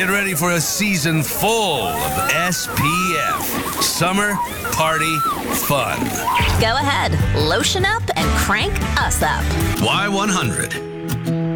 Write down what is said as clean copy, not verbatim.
Get ready for a season full of SPF. Summer Party Fun. Go ahead, lotion up and crank us up. Y100.